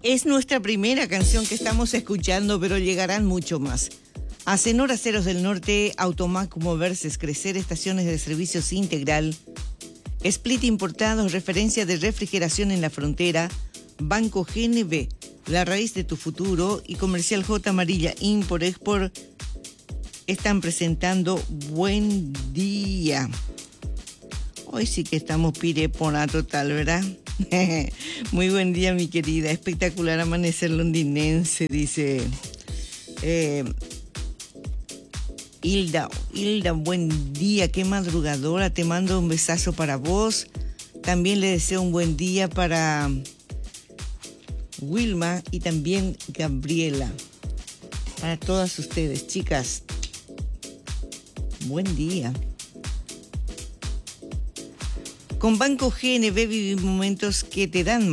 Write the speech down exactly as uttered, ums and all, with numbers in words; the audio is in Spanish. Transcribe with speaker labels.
Speaker 1: Es nuestra primera canción que estamos escuchando, pero llegarán mucho más. Acenor Aceros del Norte, Automac Moverses Crecer, estaciones de servicios integral, Split Importados, referencia de refrigeración en la frontera, Banco G N B, la raíz de tu futuro, y Comercial J Amarilla Import Export están presentando Buen Día. Hoy sí que estamos pirepona total, ¿verdad? Muy buen día, mi querida. Espectacular amanecer londinense, dice eh, Hilda. Hilda, buen día, qué madrugadora. Te mando un besazo para vos. También le deseo un buen día para Wilma y también Gabriela. Para todas ustedes, chicas. Buen día. Con Banco G N B vivimos momentos que te dan